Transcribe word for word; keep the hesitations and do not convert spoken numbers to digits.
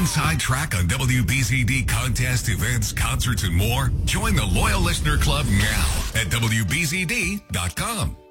inside track on W B Z D contests, events, concerts, and more? Join the Loyal Listener Club now at W B Z D dot com.